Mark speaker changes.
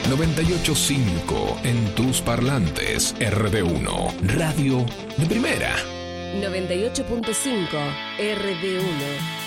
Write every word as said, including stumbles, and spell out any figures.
Speaker 1: noventa y ocho punto cinco en tus parlantes. R D uno, radio de primera.
Speaker 2: noventa y ocho punto cinco R D uno.